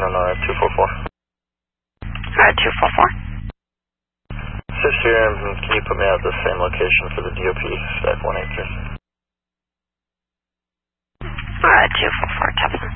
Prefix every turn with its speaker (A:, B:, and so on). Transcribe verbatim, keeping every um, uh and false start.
A: on uh, two four four.
B: Uh, two four four.
A: Six here, and can you put me at the same location for the D O P, stack one eight three?